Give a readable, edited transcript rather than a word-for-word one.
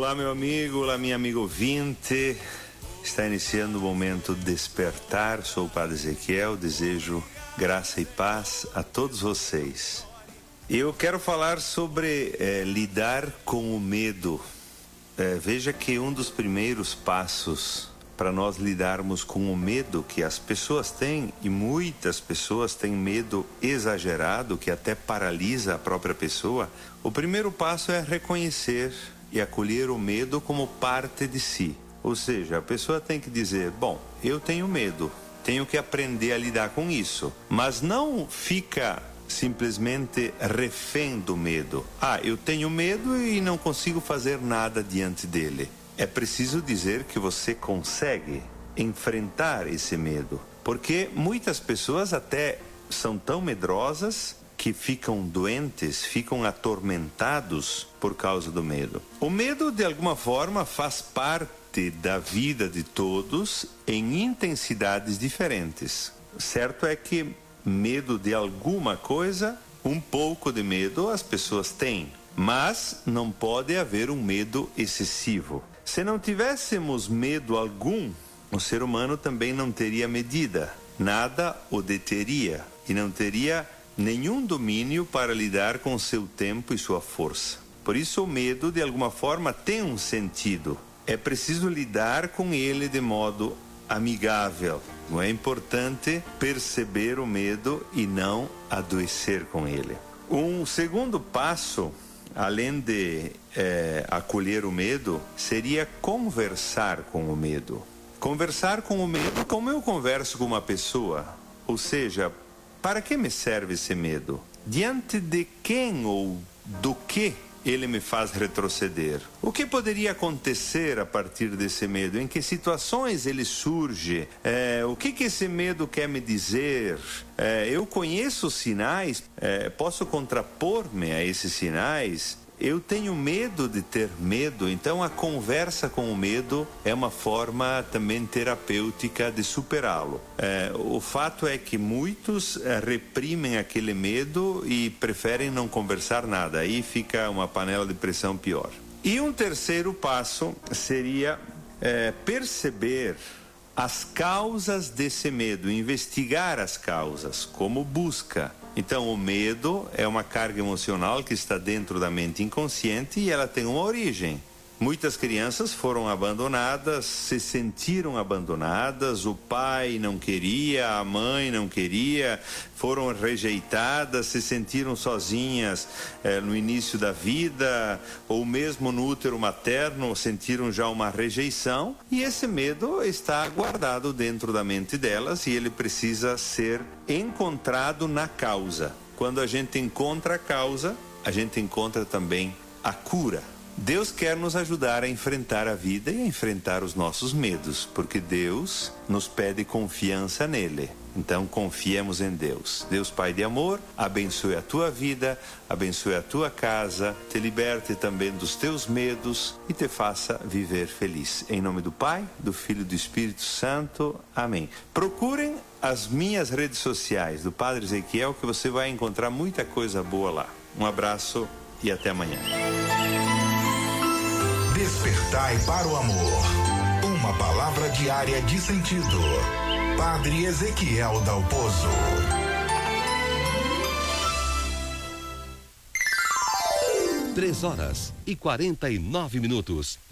Olá, meu amigo, olá, minha amiga ouvinte. Está iniciando o momento Despertar. Sou o Padre Ezequiel, desejo graça e paz a todos vocês. Eu quero falar sobre lidar com o medo. Veja que um dos primeiros passos para nós lidarmos com o medo que as pessoas têm, e muitas pessoas têm medo exagerado, que até paralisa a própria pessoa, o primeiro passo é reconhecer e acolher o medo como parte de si. Ou seja, a pessoa tem que dizer, bom, eu tenho medo, tenho que aprender a lidar com isso, mas não fica simplesmente refém do medo. Eu tenho medo e não consigo fazer nada diante dele. É preciso dizer que você consegue enfrentar esse medo, porque muitas pessoas até são tão medrosas que ficam doentes, ficam atormentados por causa do medo. O medo, de alguma forma, faz parte da vida de todos em intensidades diferentes. Certo é que medo de alguma coisa, um pouco de medo as pessoas têm, mas não pode haver um medo excessivo. Se não tivéssemos medo algum, o ser humano também não teria medida, nada o deteria e não teria nenhum domínio para lidar com seu tempo e sua força. Por isso o medo, de alguma forma, tem um sentido. É preciso lidar com ele de modo amigável. É importante perceber o medo e não adoecer com ele. Um segundo passo, além de acolher o medo, seria conversar com o medo. Conversar com o medo como eu converso com uma pessoa. Ou seja, para que me serve esse medo? Diante de quem ou do que ele me faz retroceder? O que poderia acontecer a partir desse medo? Em que situações ele surge? O que esse medo quer me dizer? Eu conheço os sinais? Posso contrapor-me a esses sinais? Eu tenho medo de ter medo, então a conversa com o medo é uma forma também terapêutica de superá-lo. O fato é que muitos reprimem aquele medo e preferem não conversar nada, aí fica uma panela de pressão pior. E um terceiro passo seria perceber as causas desse medo, investigar as causas, como busca. Então, o medo é uma carga emocional que está dentro da mente inconsciente e ela tem uma origem. Muitas crianças foram abandonadas, se sentiram abandonadas, o pai não queria, a mãe não queria, foram rejeitadas, se sentiram sozinhas no início da vida, ou mesmo no útero materno, sentiram já uma rejeição, e esse medo está guardado dentro da mente delas e ele precisa ser encontrado na causa. Quando a gente encontra a causa, a gente encontra também a cura. Deus quer nos ajudar a enfrentar a vida e a enfrentar os nossos medos, porque Deus nos pede confiança nele. Então confiemos em Deus. Deus Pai de amor, abençoe a tua vida, abençoe a tua casa, te liberte também dos teus medos e te faça viver feliz. Em nome do Pai, do Filho e do Espírito Santo. Amém. Procurem as minhas redes sociais do Padre Ezequiel, que você vai encontrar muita coisa boa lá. Um abraço e até amanhã. Despertai para o amor. Uma palavra diária de sentido. Padre Ezequiel Dalpozo. 3h49.